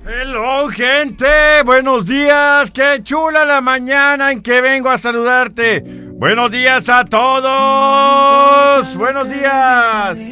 Hello, gente. Buenos días. Qué chula la mañana en que vengo a saludarte. Buenos días a todos. Buenos días.